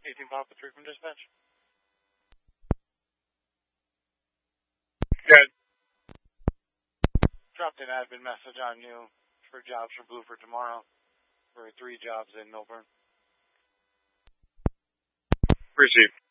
18 Papa 3 from dispatch. Good. Dropped an admin message on you for jobs for Blue for tomorrow. For 3 jobs in Milburn. Received.